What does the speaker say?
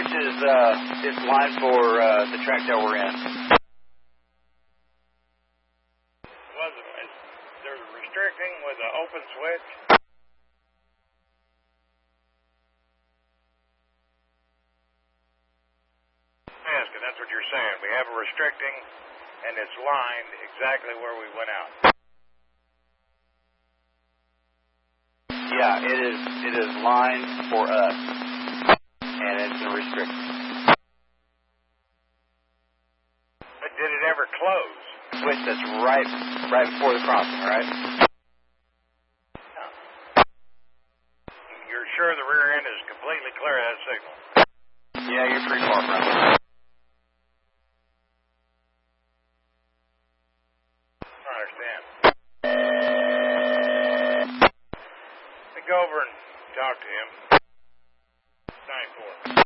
switch is line for the track that we're in. There's restricting with an open switch. That's what you're saying. We have a restricting, and it's lined exactly where we went out. Yeah, it is lined for us, and it's a restricting. But did it ever close? Switch that's right before the crossing, right? You're sure the rear end is completely clear of that signal? Yeah, you're pretty far from it. Go over and talk to him. 9-4.